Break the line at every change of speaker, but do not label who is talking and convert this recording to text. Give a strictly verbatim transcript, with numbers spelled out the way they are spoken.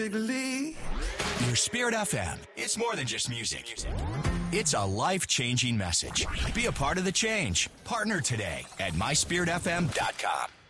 Your Spirit F M. It's more than just music. It's a life-changing message. Be a part of the change. Partner today at my spirit f m dot com.